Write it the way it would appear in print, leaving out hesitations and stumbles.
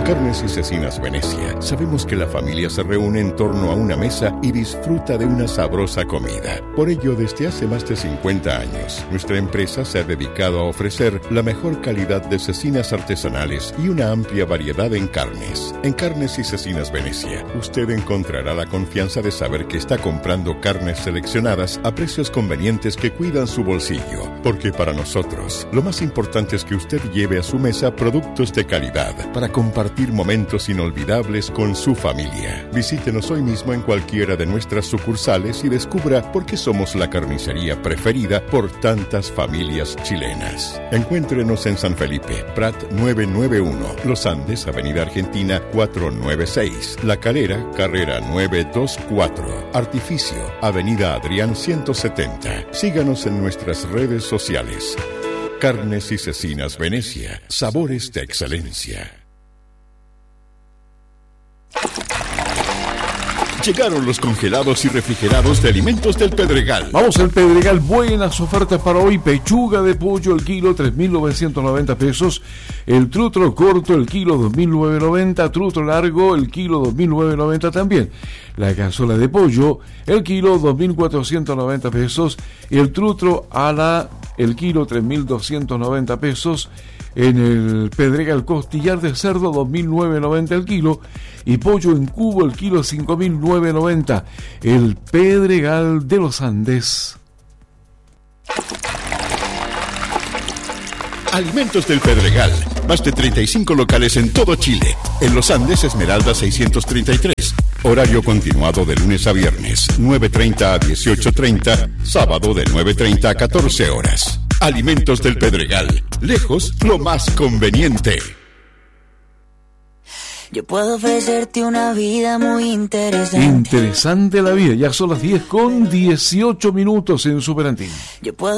Carnes y Cecinas Venecia, sabemos que la familia se reúne en torno a una mesa y disfruta de una sabrosa comida. Por ello, desde hace más de 50 años, nuestra empresa se ha dedicado a ofrecer la mejor calidad de cecinas artesanales y una amplia variedad en carnes. En Carnes y Cecinas Venecia, usted encontrará la confianza de saber que está comprando carnes seleccionadas a precios convenientes que cuidan su bolsillo. Porque para nosotros, lo más importante es que usted lleve a su mesa productos de calidad para compartir momentos inolvidables con su familia. Visítenos hoy mismo en cualquiera de nuestras sucursales y descubra por qué somos la carnicería preferida por tantas familias chilenas. Encuéntrenos en San Felipe, Prat 991, Los Andes, Avenida Argentina 496, La Calera, Carrera 924, Artificio, Avenida Adrián 170. Síganos en nuestras redes sociales. Carnes y Cecinas Venecia, sabores de excelencia. Llegaron los congelados y refrigerados de Alimentos del Pedregal. Vamos al Pedregal, buenas ofertas para hoy. Pechuga de pollo, el kilo, 3.990 pesos. El trutro corto, el kilo, 2.990. Trutro largo, el kilo, 2.990 también. La cazuela de pollo, el kilo, 2.490 pesos. Y el trutro ala, el kilo, 3.290 pesos. En el Pedregal, costillar de cerdo, 2.990 el kilo. Y pollo en cubo, el kilo, 5.990. El Pedregal de los Andes. Alimentos del Pedregal. Más de 35 locales en todo Chile. En Los Andes, Esmeralda 633. Horario continuado de lunes a viernes, 9:30 a 18:30. Sábado de 9:30 a 14 horas. Alimentos del Pedregal. Lejos, lo más conveniente. Yo puedo ofrecerte una vida muy interesante. Interesante la vida. Ya son las 10:18 en Super Antino. Yo puedo